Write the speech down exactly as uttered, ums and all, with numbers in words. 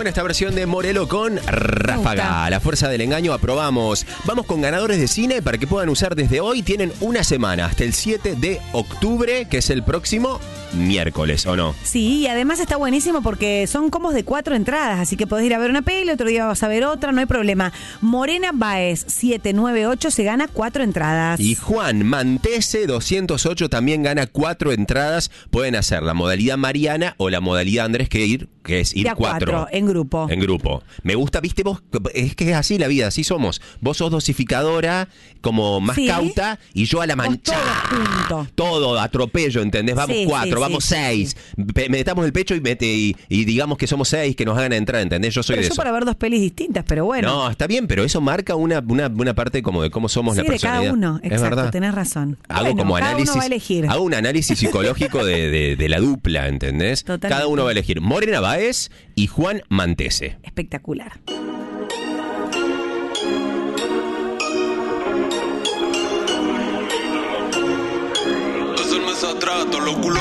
buena esta versión de Morelo con Ráfaga. La fuerza del engaño, aprobamos. Vamos con ganadores de cine para que puedan usar desde hoy. Tienen una semana hasta el siete de octubre, que es el próximo miércoles, ¿o no? Sí, y además está buenísimo porque son combos de cuatro entradas, así que podés ir a ver una peli, otro día vas a ver otra, no hay problema. Morena Báez, siete nueve ocho, se gana cuatro entradas. Y Juan Mantese, doscientos ocho, también gana cuatro entradas. Pueden hacer la modalidad Mariana o la modalidad Andrés, que ir que es ir De a cuatro, cuatro. en grupo. En grupo. Me gusta, viste vos, es que es así la vida, así somos. Vos sos dosificadora, como más Sí. cauta, y yo a la mancha. Todos juntos. Todo, atropello, ¿entendés? Vamos Sí, cuatro, sí, vamos sí, seis. Pe- Metamos el pecho y, mete, y, y digamos que somos seis, que nos hagan entrar, ¿entendés? Yo soy Pero de yo eso. para ver dos pelis distintas, pero bueno. No, está bien, pero eso marca una, una, una parte como de cómo somos Sí, la de personalidad. cada uno, Es exacto, verdad. tenés razón. Hago Bueno, como cada análisis. uno va a elegir. Hago un análisis psicológico de, de, de la dupla, ¿entendés? Totalmente. Cada uno va a elegir Morena Báez y Juan Mantese. Espectacular. Hacerme esa trata, los culos